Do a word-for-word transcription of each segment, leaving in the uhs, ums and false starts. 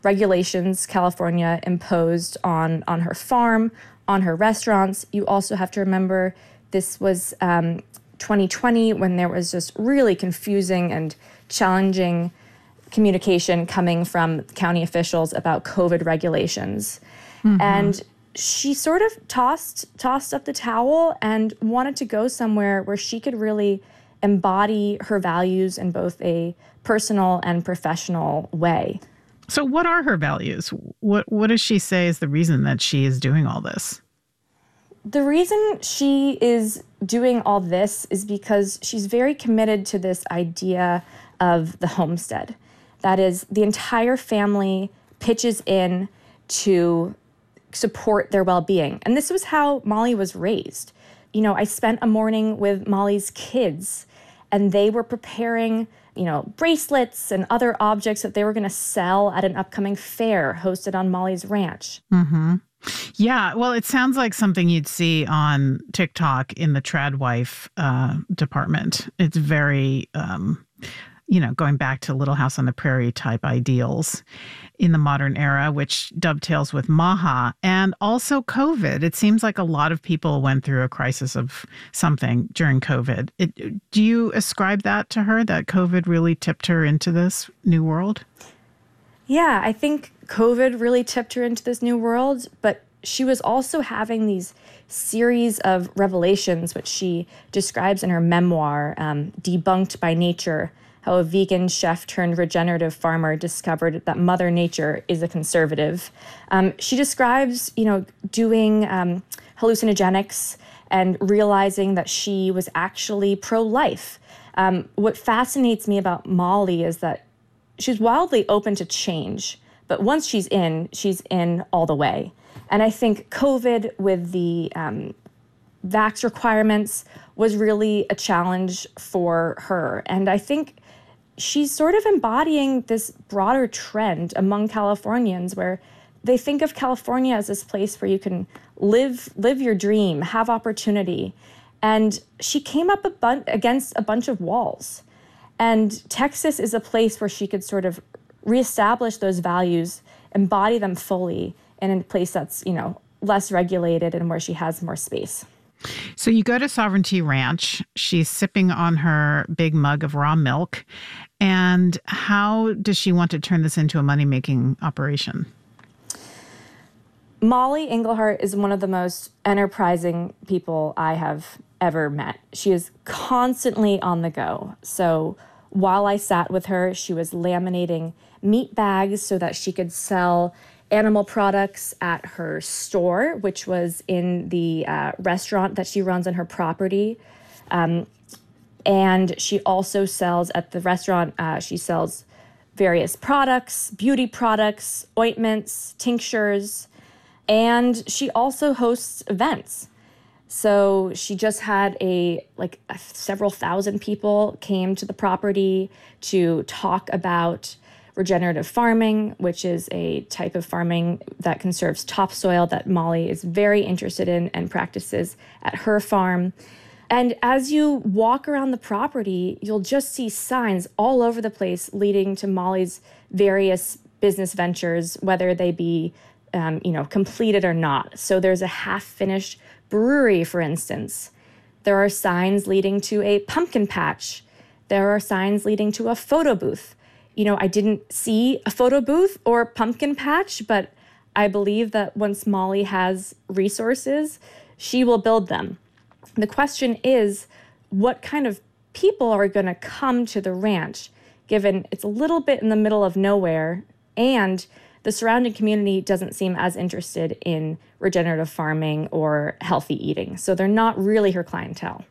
regulations California imposed on, on her farm, on her restaurants. You also have to remember this was um, twenty twenty when there was just really confusing and challenging communication coming from county officials about COVID regulations. Mm-hmm. And she sort of tossed tossed up the towel and wanted to go somewhere where she could really embody her values in both a personal and professional way. So what are her values? What what does she say is the reason that she is doing all this? The reason she is doing all this is because she's very committed to this idea of the homestead. That is, the entire family pitches in to support their well-being. And this was how Molly was raised. You know, I spent a morning with Molly's kids, and they were preparing, you know, bracelets and other objects that they were going to sell at an upcoming fair hosted on Molly's ranch. Mm-hmm. Yeah, well, it sounds like something you'd see on TikTok in the Tradwife uh, department. It's very, um, you know, going back to Little House on the Prairie type ideals in the modern era, which dovetails with Maha and also COVID. It seems like a lot of people went through a crisis of something during COVID. It, do you ascribe that to her, that COVID really tipped her into this new world? Yeah, I think COVID really tipped her into this new world, but she was also having these series of revelations, which she describes in her memoir, um, Debunked by Nature, how a vegan chef turned regenerative farmer discovered that Mother Nature is a conservative. Um, she describes, you know, doing um, hallucinogenics and realizing that she was actually pro-life. Um, what fascinates me about Molly is that she's wildly open to change, but once she's in, she's in all the way. And I think COVID with the um, vax requirements was really a challenge for her. And I think she's sort of embodying this broader trend among Californians where they think of California as this place where you can live live your dream, have opportunity. And she came up a bun- against a bunch of walls. And Texas is a place where she could sort of reestablish those values, embody them fully, and in a place that's, you know, less regulated and where she has more space. So you go to Sovereignty Ranch. She's sipping on her big mug of raw milk. And how does she want to turn this into a money-making operation? Molly Englehart is one of the most enterprising people I have ever met. She is constantly on the go. So while I sat with her, she was laminating meat bags so that she could sell animal products at her store, which was in the uh, restaurant that she runs on her property. Um, and she also sells at the restaurant, uh, she sells various products, beauty products, ointments, tinctures, and she also hosts events. So she just had a, like a, several thousand people came to the property to talk about regenerative farming, which is a type of farming that conserves topsoil that Molly is very interested in and practices at her farm. And as you walk around the property, you'll just see signs all over the place leading to Molly's various business ventures, whether they be, um, you know, completed or not. So there's a half-finished brewery, for instance. There are signs leading to a pumpkin patch. There are signs leading to a photo booth. You know, I didn't see a photo booth or pumpkin patch, but I believe that once Molly has resources, she will build them. The question is, what kind of people are going to come to the ranch, given it's a little bit in the middle of nowhere, and the surrounding community doesn't seem as interested in regenerative farming or healthy eating. So they're not really her clientele.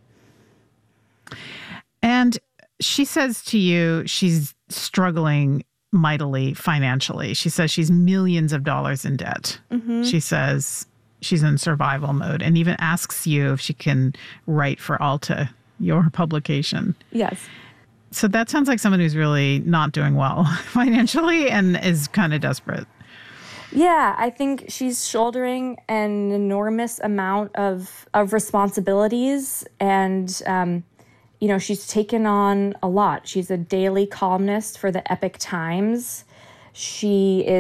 And she says to you she's struggling mightily financially. She says she's millions of dollars in debt. Mm-hmm. She says she's in survival mode and even asks you if she can write for Alta, your publication. Yes. So that sounds like someone who's really not doing well financially and is kind of desperate. Yeah, I think she's shouldering an enormous amount of, of responsibilities and, um, you know, she's taken on a lot. She's a daily columnist for the Epoch Times. She is